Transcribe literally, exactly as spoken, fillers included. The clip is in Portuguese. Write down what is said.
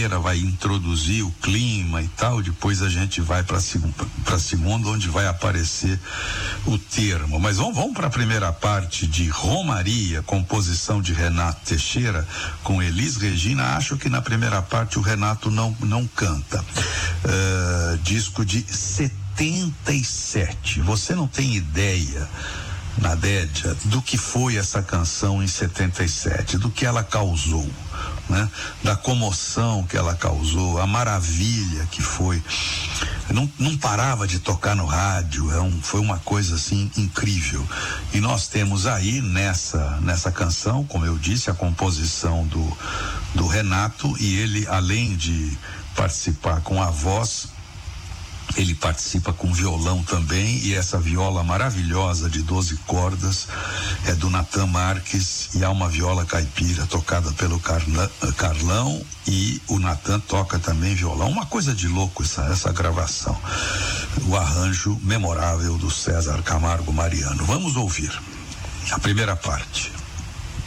primeira vai introduzir o clima e tal, depois a gente vai para para a segunda, onde vai aparecer o termo. Mas vamos, vamos para a primeira parte de Romaria, composição de Renato Teixeira com Elis Regina. Acho que na primeira parte o Renato não não canta. Uh, disco de setenta e sete. Você não tem ideia, Nadédia, do que foi essa canção em setenta e sete, do que ela causou, né? Da comoção que ela causou, a maravilha que foi. Não, não parava de tocar no rádio, é um, foi uma coisa assim incrível. E nós temos aí nessa nessa canção, como eu disse, a composição do do Renato, e ele, além de participar com a voz, ele participa com violão também, e essa viola maravilhosa de doze cordas é do Natan Marques, e há uma viola caipira tocada pelo Carla, Carlão, e o Natan toca também violão. Uma coisa de louco essa, essa gravação. O arranjo memorável do César Camargo Mariano. Vamos ouvir a primeira parte.